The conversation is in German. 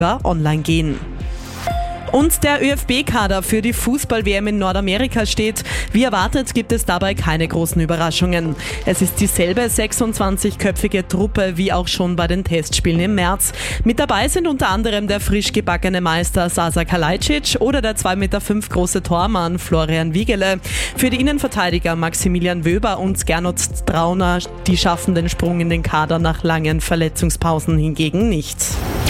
online gehen. Und der ÖFB-Kader für die Fußball-WM in Nordamerika steht. Wie erwartet gibt es dabei keine großen Überraschungen. Es ist dieselbe 26-köpfige Truppe wie auch schon bei den Testspielen im März. Mit dabei sind unter anderem der frisch gebackene Meister Sasa Kalajdzic oder der 2,5 Meter große Tormann Florian Wiegele. Für die Innenverteidiger Maximilian Wöber und Gernot Trauner, die schaffen den Sprung in den Kader nach langen Verletzungspausen hingegen nicht.